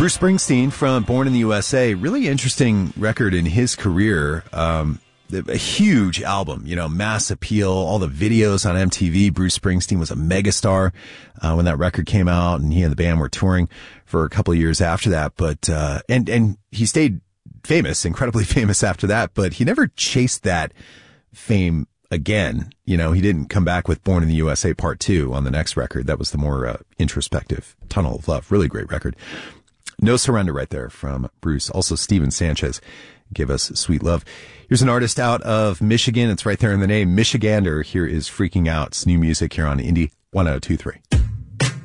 Bruce Springsteen from Born in the USA, really interesting record in his career. A huge album, mass appeal, all the videos on MTV. Bruce Springsteen was a megastar when that record came out, and he and the band were touring for a couple of years after that. But and he stayed famous, incredibly famous after that, but he never chased that fame again. He didn't come back with Born in the USA Part 2 on the next record. That was the more introspective Tunnel of Love. Really great record. No Surrender right there from Bruce. Also, Steven Sanchez gave us Sweet Love. Here's an artist out of Michigan. It's right there in the name, Michigander. Here is Freaking Out. It's new music here on Indie 1023.